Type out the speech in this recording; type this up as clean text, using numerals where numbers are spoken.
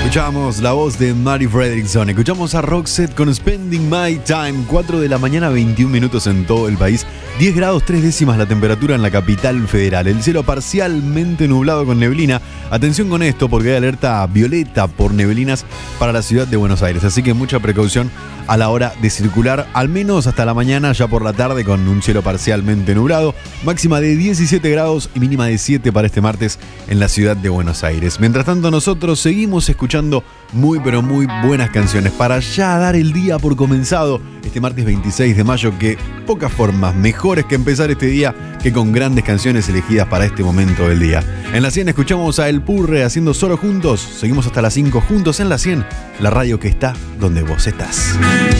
Escuchamos la voz de Mary Fredriksson. Escuchamos a Roxette con Spending My Time. 4 de la mañana, 21 minutos en todo el país. 10 grados 3 décimas la temperatura en la capital federal. El cielo parcialmente nublado con neblina. Atención con esto porque hay alerta violeta por neblinas para la ciudad de Buenos Aires. Así que mucha precaución a la hora de circular, al menos hasta la mañana, ya por la tarde con un cielo parcialmente nublado. Máxima de 17 grados y mínima de 7 para este martes en la ciudad de Buenos Aires. Mientras tanto, nosotros seguimos escuchando muy pero muy buenas canciones para ya dar el día por comenzado este martes 26 de mayo, que pocas formas mejores que empezar este día que con grandes canciones elegidas para este momento del día. En la 100 escuchamos a El Purre haciendo Solo Juntos. Seguimos hasta las 5 juntos en la 100, la radio que está donde vos estás.